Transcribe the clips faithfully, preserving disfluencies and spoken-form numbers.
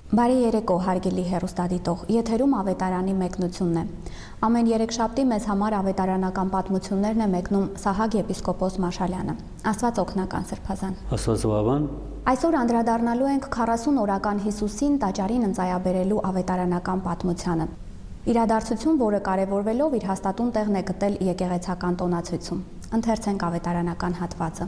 Բարի երեկո, հարգելի հեռուստադիտող, եթերում ավետարանի մեկնությունն է։ Ամեն երեքշաբթի մեզ համար ավետարանական պատմություններն է մեկնում Սահակ եպիսկոպոս Մաշալյանը։ Աստված օգնական Սրբազան։ Աստված զավան։ Այսօր անդրադառնալու ենք քառասուն օրական Հիսուսին տաճարին ընծայաբերելու ավետարանական պատմությանը։ Իրադարձություն, որը կարևորվելով իր հաստատուն տեղն է գտել եկեղեցական տոնացույցում։ Ընթերցենք ավետարանական հատվածը։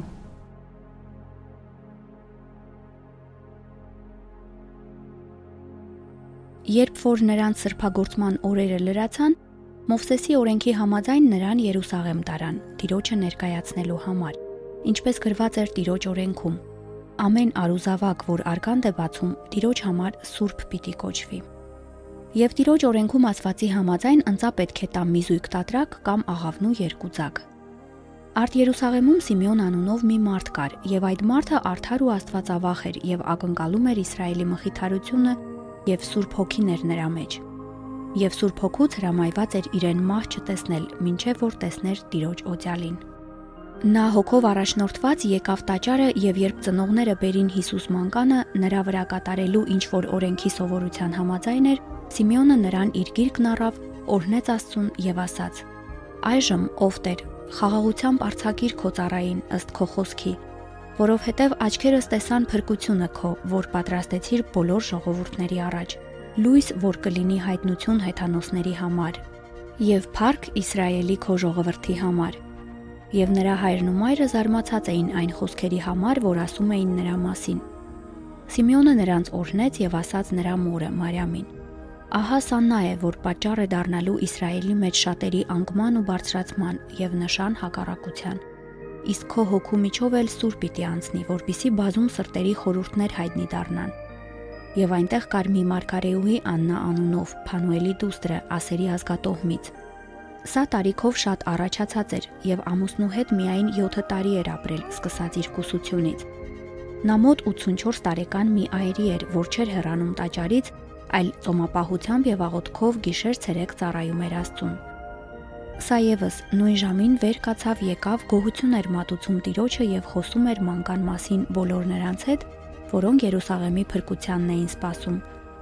Երբ որ նրանց սրբագործման օրերը լրացան, Մովսեսի օրենքի համաձայն նրան Երուսաղեմ տարան, Տիրոջը ներկայացնելու համար, ինչպես գրված էր Տիրոջ օրենքում։ Ամեն արուզավակ, որ արգանդ է բացում, Տիրոջ համար սուրբ պիտի կոչվի։ Եվ Տիրոջ օրենքում ասվածի համաձայն ընծա պետք է տա մի զույգ տատրակ կամ աղավնու երկու ձագ։ Արդ Երուսաղեմում Սիմեոն անունով մի մարդ կար, եւ այդ մարդը արդար ու աստվածավախ էր եւ ակնկալում էր Իսրայելի մխիթարությունը եւ Սուրբ Հոգին էր նրա մեջ։ Եվ Սուրբ Հոգուց հրամայված էր իրեն մահ չտեսնել, մինչև որ տեսներ Տիրոջ օծյալին։ Նա հոգով առաջնորդված եկավ տաճարը եւ երբ ծնողները բերին Հիսուս մանկանը, նրա վրա կատարելու ինչ որ օրենքի սովորության համաձայն էր, Սիմեոնը նրան իր գիրկն առավ, օրհնեց Աստծուն եւ ասաց. «Այժմ, ով Տեր, խաղաղությամբ արձակիր քո ծառային ըստ քո խոսքի, որովհետև աչքերս տեսան փրկությունը քո, որ պատրաստեցիր բոլոր ժողովուրդների առաջ, լույս, որ կլինի հայտնություն հեթանոսների համար, եւ փառք Իսրայելի քո ժողովրդի համար»։ Եվ նրա հայրն ու մայրը զարմացած էին այն խոսքերի համար, որ ասում էին նրա մասին։ Սիմեոնը նրանց օրհնեց եւ ասաց նրա մորը Մարիամին. «Ահա սա նա է, որ պատճառ է դառնալու Իսրայելի մեջ շատերի անկման ու բարձրացման եւ նշան հակառակության։ Իսկ քո հոգու միջով էլ սուր պիտի անցնի, որպիսի բազում սրտերի խորհուրդներ հայտնի դառնան»։ Եվ այնտեղ կար մի մարգարեուհի Աննա անունով, Փանուելի դուստրը, Ասերի ազգատոհմից։ Սա տարիքով շատ առաջացած էր եւ ամուսնու հետ միայն յոթ տարի էր ապրել, սկսած իր կուսությունից։ Նա մոտ ութսունչորս տարեկան մի այրի էր, որ չէր հեռանում տաճարից, այլ ծոմապահությամբ եւ աղոթքով գիշեր-ցերեկ ծառայում էր Աստծուն։ Սա եւս նույն ժամին վեր կացավ եկավ գոհություն էր մատուցում Տիրոջը եւ խոսում էր մանկան մասին բոլոր նրանց հետ, որոնք Երուսաղեմի փրկությանն էին սպասում։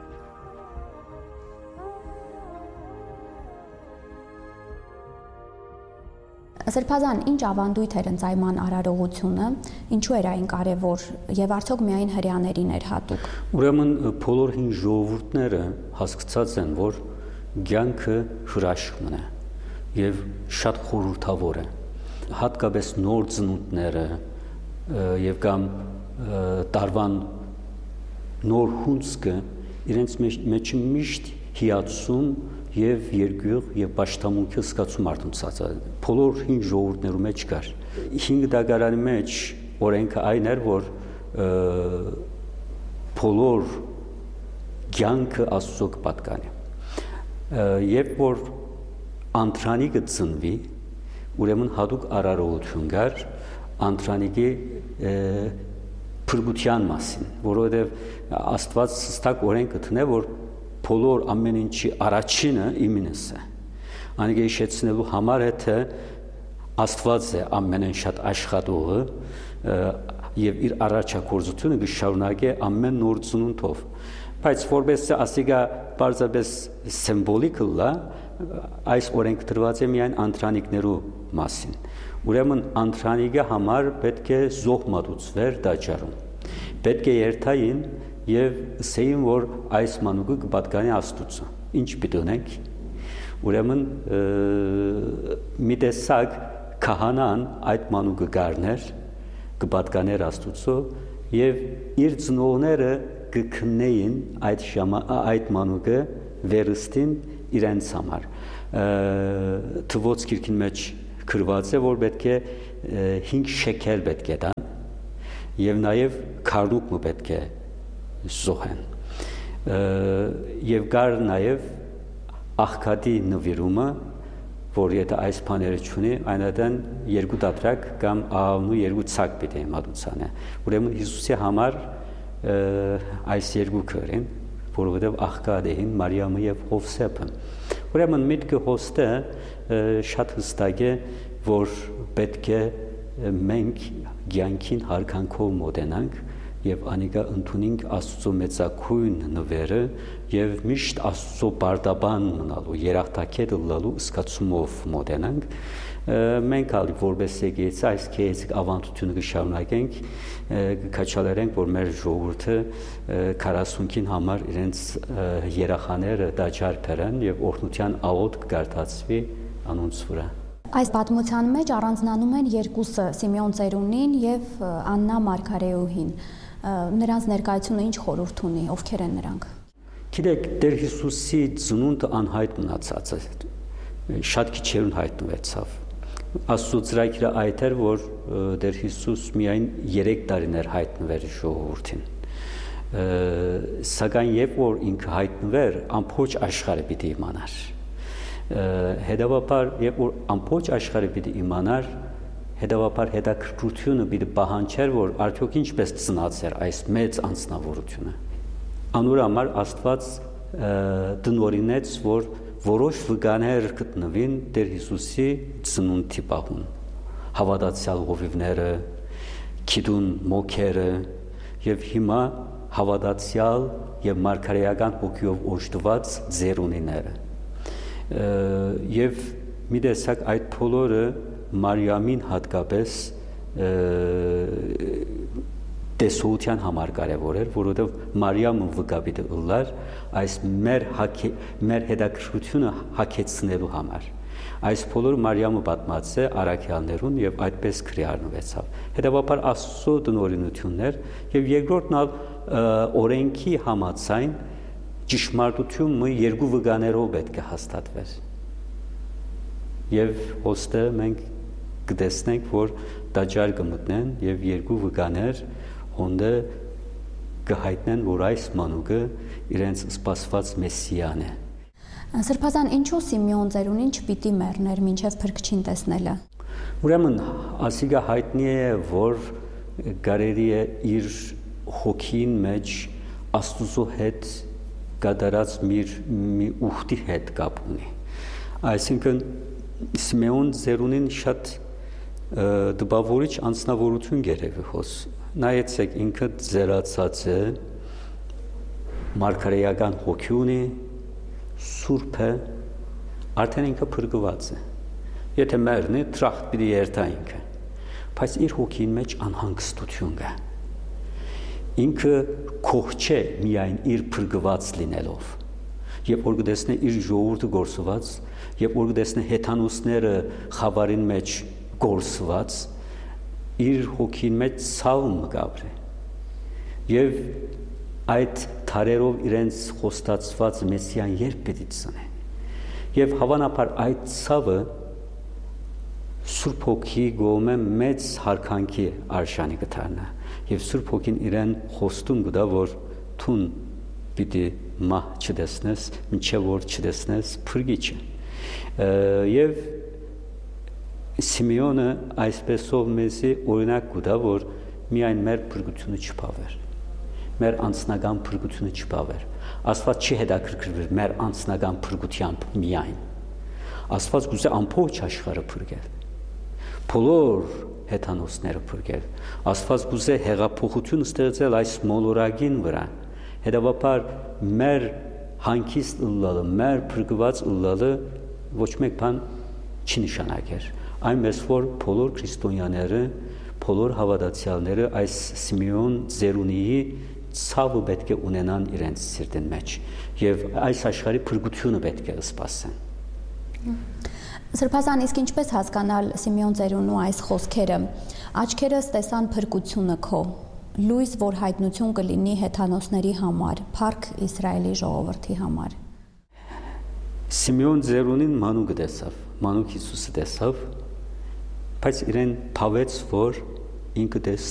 Սրբազան, ինչ ավանդույթ էր ընծայման արարողությունը, ինչու էր այն կարևոր եւ արդյոք միայն հրեաներին էր հատուկ։ Ուրեմն բոլոր հին ժողովուրդները հասկացած են, որ կյանքը հրաշքն է եւ շատ խորհրդավոր է։ Հատկապես նոր ծնունդները եւ կամ տարվան նոր հունձկը իրենց մեջ միշտ հիացում եւ երկյուղ եւ պաշտամունքի զգացում արտունցած է։ Բոլոր հին ժողովուրդներու մեջ կար։ Հինգ դագարանի մեջ օրենքը այն էր, որ բոլոր կյանքը Աստծո կպատկանի։ Երբ որ անտրանիկը ծնվի, ուրեմն հատուկ արարողություն կար անտրանիկի փրկության մասին, որովհետև Աստված հստակ օրենք կտնե, որ բոլոր ամեն ինչի առաջինը իմինս է։ Անիկը հիշեցնելու համար է, թե Աստված է ամենեն շատ աշխատողը եւ իր առաջակորձությունը կշարունակի ամեն նոր ծնունդով։ Բայց որպես ասիգա բարձրապես սիմվոլիկ լա, այս օրենք դրված է միայն անտրանիկներու մասին։ Ուրեմն անտրանիկը համար պետք է զոհ մատուցվեր տաճարում։ Պետք է երթային եւ ասեին, որ այս մանուկը կպատկանի Աստծո։ Ինչ պիտի ունենք։ Ուրեմն մի տեսակ քահանան այդ մանուկը գարներ, կպատկաներ Աստծո եւ իր ծնողները կքնեին այդ ժամա այդ մանուկը վերստին իրենց համար։ Թվոց գիրքին մեջ գրված է, որ պետք է հինգ շեկել պետք է տան եւ նաեւ քարդուկ մը պետք է զոհեն։ Եվ կար նաև աղքատի նվիրումը, որ եթե այս բաները չունի, այնադեն երկու տատրակ կամ աղավնու երկու ցակ պիտի մատուցանե։ Ուրեմն Հիսուսի համար այս երկու քրին, որովհետև աղքատ էին Մարիամը եւ Հովսեփը։ Ուրեմն միտքը հոստը շատ հստակ է, որ պետք է մենք կյանքին հարկանքով մոտենանք եւ անիկա ընդունինք Աստծո մեծակույն նվերը եւ միշտ Աստծո բարդաբան մնալու երախտակետ լալու սկացումով մոտենանք մենք ալի որպես եկեցի այս քեզիկ ավանդությունը կշարունակենք կքաչալերենք որ մեր ժողովուրդը քառասունքին համար իրենց երախաները դաջար բերեն եւ օրհնության աղոտ կգարտացվի անոնց վրա Այս պատմության մեջ առանձնանում են երկուսը Սիմեոն ծերունին եւ Աննա Մարգարեուհին նրանց ներկայությունը ինչ խորհուրդ ունի ովքեր են նրանք Գիտեք Տեր Հիսուսի ծնունդը անհայտ մնացած է շատ քիչերուն հայտնվեցավ Աստծո ծրագիրը այդ էր որ Տեր Հիսուս միայն երեք տարիներ հայտնվեր ժողովրդին սակայն երբ որ ինքը հայտնվեր ամբողջ աշխարհը պիտի իմանար հետևաբար երբ որ ամբողջ աշխարհը պիտի իմանար հետևաբար հետաքրքրությունը պիտի պահանջեր որ արդյոք ինչպես ծնած էր այս մեծ անձնավորությունը անոր համար Աստված դնորինեց որ որոշ վկաներ գտնվին Տեր Հիսուսի ծնունդի պահուն հավատացյալ հովիվները քիդուն մոքերը եւ հիմա հավատացյալ եւ մարգարեական հոգիով օժտված ձերունիները եւ մի տեսակ այդ բոլորը Մարիամին հատկապես տեսության համար կարևոր էր, որովհետև Մարիամը վկապիտը ըլլար այս մեր մեր հետաքրքրությունը հագեցնելու համար։ Այս բոլորը Մարիամը պատմած է առաքյալներուն եւ այդպես քրի առնվեցավ։ Հետևաբար Աստծո դնորինություններ եւ երկրորդն ալ օրենքի համաձայն ճշմարտությունը երկու վկաներով պետք է հաստատվեր։ Եվ ոստը մենք կտեսնենք, որ դաջար կմտնեն եւ երկու վկաներ հոնդը կհայտնեն, որ այս մանուկը իրենց սպասված մեսիան է։ Սրբազան ինչու Սիմեոն ծերունին չպիտի մեռներ մինչև փրկչին տեսնելը։ Ուրեմն ասիգա հայտնի է, որ գարերի է իր հոգին մեջ Աստուծո հետ կատարած մի ուխտի հետ կապ ունի։ Այսինքն Սիմեոն ծերունին շատ դպավորիչ անձնավորություն գերեւի հոս նայեցեք ինքը ձերացած է մարգարեական հոգի ունի սուրբ է արդեն ինքը փրկված է եթե մեռնի տրախտ պիտի երթա ինքը բայց իր հոգին մեջ անհանգստություն կա ինքը քող չէ միայն իր փրկված լինելով երբ որ կտեսնե իր ժողովուրդը գործված երբ որ կտեսնե հեթանոսները խավարին մեջ գործված իր հոգին մեջ ցավում կգաբրի եւ այդ թարերով իրենց խոստացված մեսիան երբ պիտի ծնե եւ հավանաբար այդ ցավը Սուրբ Հոգի գոմե մեծ հարկանքի արժանի կդառնա եւ Սուրբ Հոգին իրեն խոստում կտա որ թուն պիտի մահ չտեսնես մինչեւ որ չտեսնես փրկիչը եւ Սիմեոնը այսպեսով մեզի օրինակ կտա որ միայն մեր փրկությունը չփավեր մեր անձնական փրկությունը չփավեր Աստված չի հետաքրքրվեր մեր անձնական փրկությամբ միայն Աստված գուցե ամբողջ աշխարհը փրկեր բոլոր հեթանոսները փրկել Աստված գուցե հեղափոխություն ստեղծել այս մոլորակին վրա հետևաբար մեր հանգիստ ըլլալը մեր փրկված ըլլալը ոչ մեկ բան չի նշանակեր այնպես որ բոլոր քրիստոնյաները բոլոր հավատացյալները այս Սիմեոն ծերունիի ցավը պետք է ունենան իրենց սիրտին մեջ եւ այս աշխարհի փրկությունը պետք է սպասեն Սրբազան իսկ ինչպես հասկանալ Սիմեոն ծերունու այս խոսքերը աչքերս տեսան փրկությունը քո լույս որ հայտնություն կլինի հեթանոսների համար փառք Իսրայելի ժողովրդի համար Սիմեոն ծերունին մանուկ տեսավ մանուկ Հիսուսը տեսավ բայց իրեն փավեց որ ինքը